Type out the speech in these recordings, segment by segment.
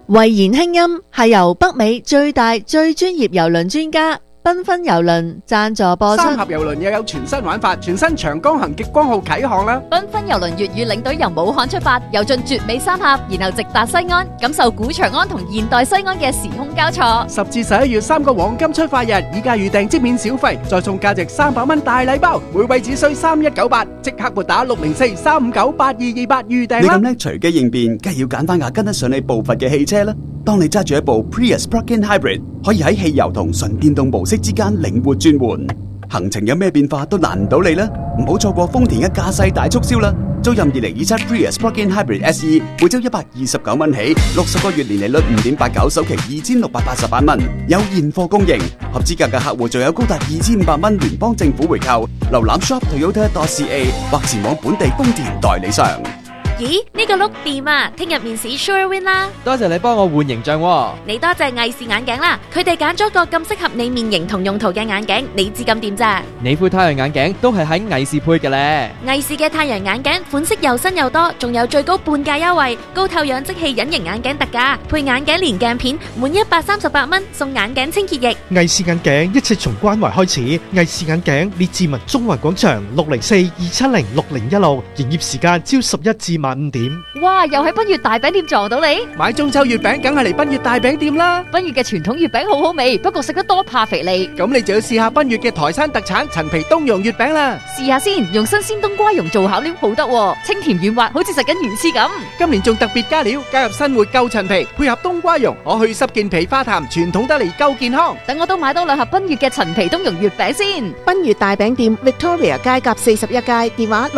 慧賢輕音係由北美最大最專業郵輪專家繽紛郵輪贊助播出。 三峽郵輪又有全新玩法，全新長江行極光號啟航啦！ 繽紛郵輪粵語領隊由武漢出發，遊進絕美三峽，然後直達西安，感受古長安同現代西安嘅時空交錯。 10至11月3個黃金出發日，以價預訂即免小費，再送價值300蚊大禮包，每位只需3198，即刻撥打604-359-8228預訂啦！ 你咁叻隨機應變，梗係要揀翻跟得上你步伐嘅汽車啦！當你揸住一部 Prius Plug-in Hybrid， 可以喺汽油同純電動模式之間靈活轉換，行程有咩變化都難唔到你啦！唔好錯過豐田嘅駕駛大促銷啦！租任2027 Prius Plug-in Hybrid SE， 每周129蚊起，60個月年利率5.89，首期2688蚊，有現貨供應，合資格嘅客戶仲有高達2500蚊聯邦政府回扣。瀏覽 shop.toyota.ca 或前往本地豐田代理商。 咦，呢個碌掂啊！聽日面試 Sure Win 啦！ 多謝你幫我換形象喎。 你多謝藝視眼鏡啦，佢哋揀咗個咁適合你面型同用途嘅眼鏡，你知咁掂咋？ 你副太陽眼鏡都係喺藝視配嘅咧。 藝視嘅太陽眼鏡款式又新又多，仲有最高半價優惠，高透氧即棄隱形眼鏡特價，配眼鏡連鏡片，滿138蚊送眼鏡清潔液。 藝視眼鏡一切從關懷開始，藝視眼鏡列治文中環廣場604-270-6016，營業時間朝11至晚5點。 哇！又喺奔月大餅店撞到你， 買中秋月餅梗係嚟奔月大餅店啦！ 奔月嘅傳統月餅好好味，不過食得多怕肥膩。 咁你就要試下奔月嘅台山特產陳皮冬蓉月餅啦！ 試下先，用新鮮冬瓜蓉做巧料好得喎，清甜軟滑，好似食緊魚翅咁。 今年仲特別加料，加入新活夠陳皮，配合冬瓜蓉，可去濕健脾化痰，傳統得嚟夠健康。 等我都買多2盒奔月嘅陳皮冬蓉月餅先。 奔月大餅店 Victoria 街甲41街，電話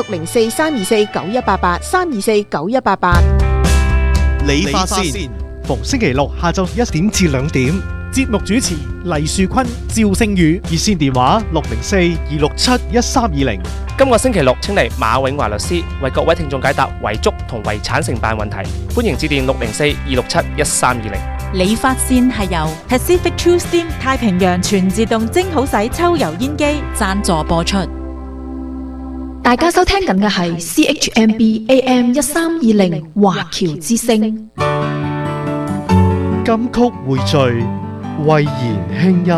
604-324-9188，324-9188。 理髮線，逢星期六下晝1點至2點。節目主持黎樹坤、趙星宇，熱線電話604-267-1320。 今個星期六請嚟馬永華律師為各位聽眾解答遺囑同遺產承辦問題，歡迎致電604-267-1320。 理髮線係由 Pacific True Steam 太平洋全自動蒸好洗抽油煙機贊助播出。 大家收聽緊嘅係 CHMB AM 1320華僑之聲。 金曲匯聚，慧賢輕音。